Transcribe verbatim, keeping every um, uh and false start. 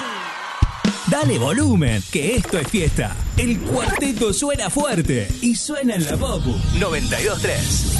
Dale volumen, que esto es fiesta. El cuarteto suena fuerte y suena en la Popu noventa y dos tres.